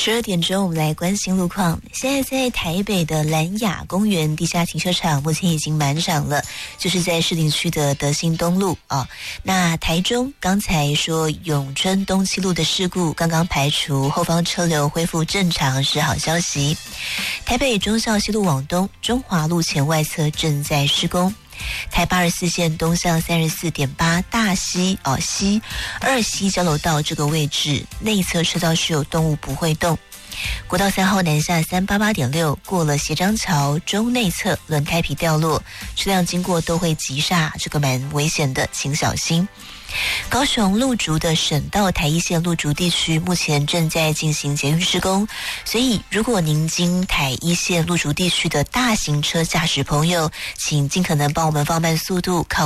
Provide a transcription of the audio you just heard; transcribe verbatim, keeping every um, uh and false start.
十二点钟，我们来关心路况。现在在台北的兰雅公园地下停车场，目前已经满场了，就是在士林区的德兴东路啊。那台中刚才说永春东七路的事故刚刚排除，后方车流恢复正常是好消息。台北忠孝西路往东，中华路前外侧正在施工。台八十四线东向三十四点八大溪哦西二溪交流道这个位置内侧车道是有动物不会动。国道三号南下三八八点六过了协章桥中内侧轮胎皮掉落，车辆经过都会急刹，这个蛮危险的，请小心。高雄鹿竹的省道台一线鹿竹地区目前正在进行捷运施工，所以如果您经台一线鹿竹地区的大型车驾驶朋友，请尽可能帮我们放慢速度，靠